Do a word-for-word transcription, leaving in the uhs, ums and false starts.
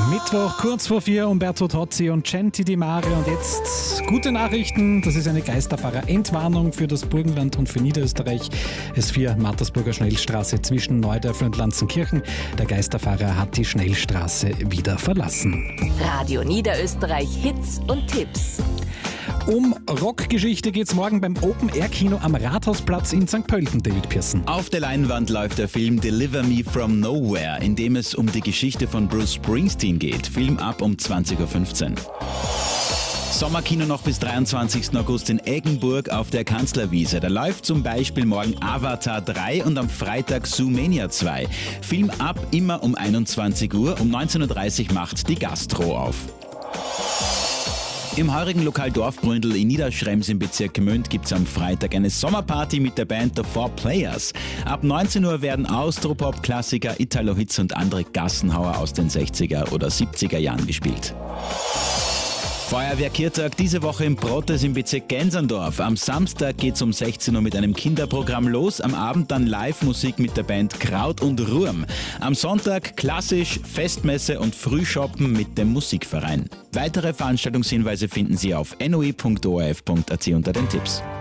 Mittwoch, kurz vor vier, Umberto Tozzi und Genti Di Mare. Und jetzt gute Nachrichten. Das ist eine Geisterfahrer-Entwarnung für das Burgenland und für Niederösterreich. S vier Mattersburger Schnellstraße zwischen Neudorf und Lanzenkirchen. Der Geisterfahrer hat die Schnellstraße wieder verlassen. Radio Niederösterreich Hits und Tipps. Um Rockgeschichte geht's morgen beim Open-Air-Kino am Rathausplatz in Sankt Pölten, David Pearson. Auf der Leinwand läuft der Film Deliver Me From Nowhere, in dem es um die Geschichte von Bruce Springsteen geht. Film ab um zwanzig Uhr fünfzehn. Sommerkino noch bis dreiundzwanzigsten August in Eggenburg auf der Kanzlerwiese. Da läuft zum Beispiel morgen Avatar drei und am Freitag Zoomania zwei. Film ab immer um einundzwanzig Uhr. Um neunzehn Uhr dreißig macht die Gastro auf. Im heurigen Lokal Dorfbründel in Niederschrems im Bezirk Gmünd gibt es am Freitag eine Sommerparty mit der Band The Four Players. Ab neunzehn Uhr werden Austropop-Klassiker, Italo-Hits und andere Gassenhauer aus den sechziger oder siebziger Jahren gespielt. Feuerwehr-Kirtag diese Woche im Protes im Bezirk Gensendorf. Am Samstag geht's um sechzehn Uhr mit einem Kinderprogramm los. Am Abend dann Live-Musik mit der Band Kraut und Ruhm. Am Sonntag klassisch Festmesse und Frühshoppen mit dem Musikverein. Weitere Veranstaltungshinweise finden Sie auf n o i punkt o r f punkt a t unter den Tipps.